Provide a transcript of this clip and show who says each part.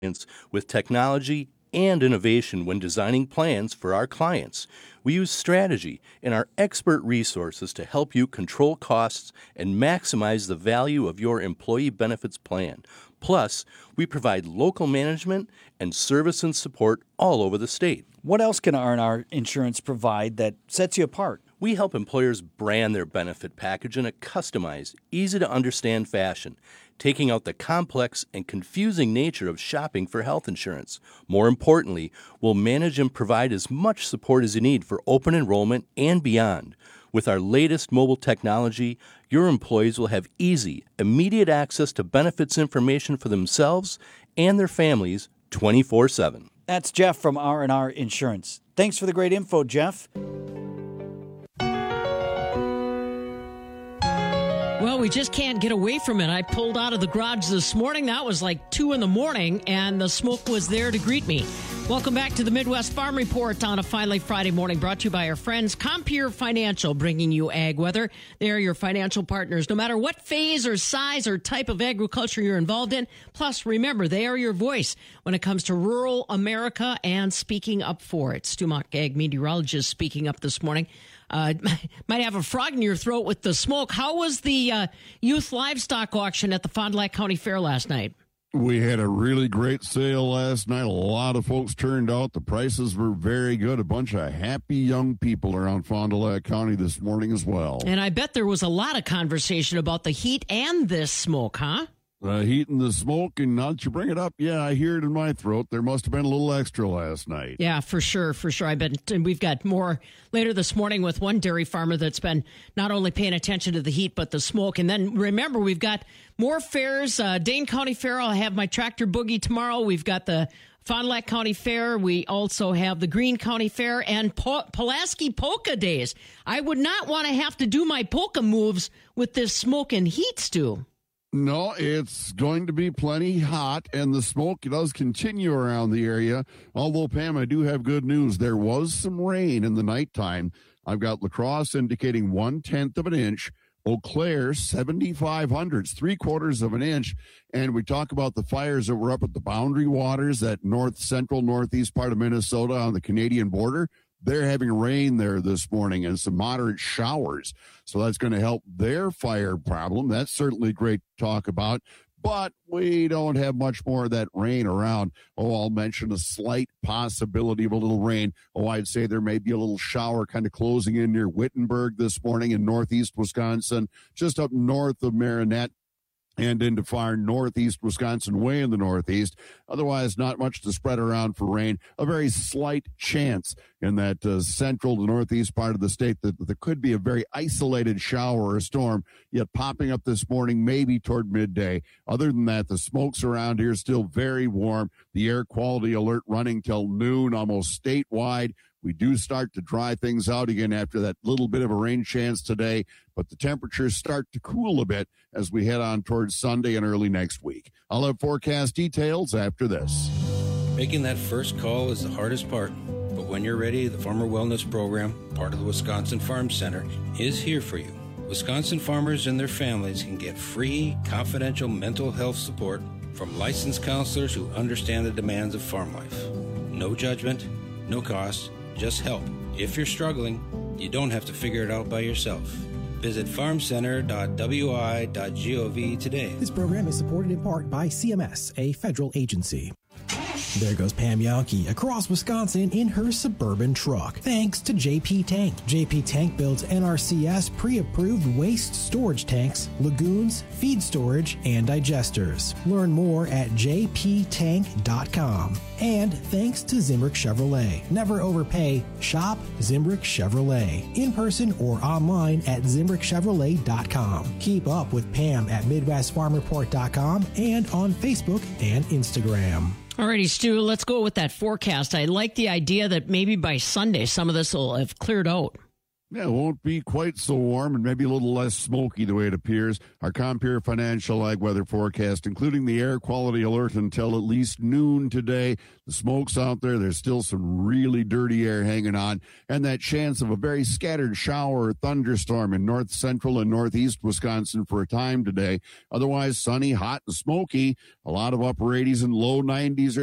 Speaker 1: with technology and innovation when designing plans for our clients. We use strategy and our expert resources to help you control costs and maximize the value of your employee benefits plan. Plus, we provide local management and service and support all over the state.
Speaker 2: What else can R&R Insurance provide that sets you apart?
Speaker 1: We help employers brand their benefit package in a customized, easy-to-understand fashion, taking out the complex and confusing nature of shopping for health insurance. More importantly, we'll manage and provide as much support as you need for open enrollment and beyond. With our latest mobile technology, your employees will have easy, immediate access to benefits information for themselves and their families 24/7.
Speaker 2: That's Jeff from R&R Insurance. Thanks for the great info, Jeff.
Speaker 3: Well, we just can't get away from it. I pulled out of the garage this morning. That was like 2 a.m, and the smoke was there to greet me. Welcome back to the Midwest Farm Report on a finally Friday morning, brought to you by our friends Compeer Financial, bringing you ag weather. They are your financial partners, no matter what phase or size or type of agriculture you're involved in. Plus, remember, they are your voice when it comes to rural America and speaking up for it. Stu Mock, ag meteorologist, speaking up this morning. Might have a frog in your throat with the smoke. How was the youth livestock auction at the Fond du Lac County Fair last night?
Speaker 4: We had a really great sale last night. A lot of folks turned out. The prices were very good. A bunch of happy young people around Fond du Lac County this morning as well.
Speaker 3: And I bet there was a lot of conversation about the heat and this smoke, huh?
Speaker 4: Heat and the smoke, and now that you bring it up, yeah, I hear it in my throat. There must have been a little extra last night.
Speaker 3: Yeah, for sure. I bet. And we've got more later this morning with one dairy farmer that's been not only paying attention to the heat, but the smoke. And then remember, we've got more fairs. Dane County Fair, I'll have my tractor boogie tomorrow. We've got the Fond du Lac County Fair. We also have the Greene County Fair and Pulaski Polka Days. I would not want to have to do my polka moves with this smoke and heat, Stu.
Speaker 4: No, it's going to be plenty hot, and the smoke does continue around the area. Although, Pam, I do have good news. There was some rain in the nighttime. I've got La Crosse indicating 1/10 of an inch. Eau Claire, 7,500, 3/4 of an inch. And we talk about the fires that were up at the Boundary Waters, that central northeast part of Minnesota on the Canadian border. They're having rain there this morning and some moderate showers. So that's going to help their fire problem. That's certainly great to talk about. But we don't have much more of that rain around. I'll mention a slight possibility of a little rain. I'd say there may be a little shower kind of closing in near Wittenberg this morning in northeast Wisconsin, just up north of Marinette, and into far northeast Wisconsin, way in the northeast. Otherwise, not much to spread around for rain. A very slight chance in that central to northeast part of the state that there could be a very isolated shower or a storm, yet popping up this morning, maybe toward midday. Other than that, the smokes around here still very warm. The air quality alert running till noon, almost statewide. We do start to dry things out again after that little bit of a rain chance today, but the temperatures start to cool a bit as we head on towards Sunday and early next week. I'll have forecast details after this.
Speaker 5: Making that first call is the hardest part, but when you're ready, the Farmer Wellness Program, part of the Wisconsin Farm Center, is here for you. Wisconsin farmers and their families can get free, confidential mental health support from licensed counselors who understand the demands of farm life. No judgment, no cost, just help. If you're struggling, you don't have to figure it out by yourself. Visit farmcenter.wi.gov today.
Speaker 6: This program is supported in part by CMS, a federal agency. There goes Pam Yonke across Wisconsin in her Suburban truck, thanks to JP Tank. JP Tank builds NRCS pre-approved waste storage tanks, lagoons, feed storage, and digesters. Learn more at jptank.com. And thanks to Zimbrick Chevrolet. Never overpay. Shop Zimbrick Chevrolet. In person or online at zimbrickchevrolet.com. Keep up with Pam at MidwestFarmReport.com and on Facebook and Instagram.
Speaker 3: Alrighty, Stu, let's go with that forecast. I like the idea that maybe by Sunday some of this will have cleared out.
Speaker 4: Yeah, it won't be quite so warm and maybe a little less smoky the way it appears. Our Compeer Financial Ag weather forecast, including the air quality alert until at least noon today. The smoke's out there. There's still some really dirty air hanging on, and that chance of a very scattered shower or thunderstorm in north central and northeast Wisconsin for a time today. Otherwise, sunny, hot, and smoky. A lot of upper 80s and low 90s are